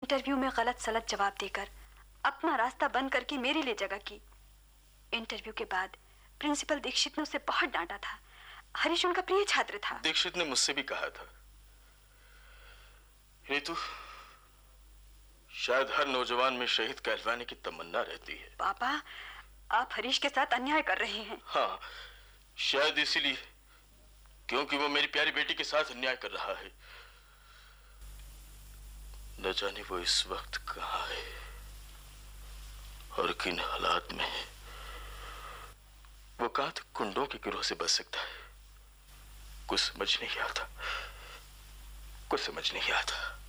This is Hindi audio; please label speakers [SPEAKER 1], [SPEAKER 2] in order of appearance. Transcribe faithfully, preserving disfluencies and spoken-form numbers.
[SPEAKER 1] इंटरव्यू में गलत सलत जवाब देकर अपना रास्ता बंद करके मेरे लिए जगह की। इंटरव्यू के बाद प्रिंसिपल दीक्षित ने उसे बहुत डांटा था। हरीश उनका प्रिय छात्र था।
[SPEAKER 2] दीक्षित ने मुझसे भी कहा था, नीतू, शायद हर नौजवान में शहीद कहलवाने की तमन्ना रहती है।
[SPEAKER 1] पापा, आप हरीश के साथ अन्याय कर रहे हैं।
[SPEAKER 2] हाँ, शायद इसीलिए, क्योंकि वो मेरी प्यारी बेटी के साथ अन्याय कर रहा है। न जाने वो इस वक्त कहाँ है और किन हालात में है। वो कहां तक गुंडों के गिरोह से बच सकता है, कुछ समझ नहीं आता, कुछ समझ नहीं आता।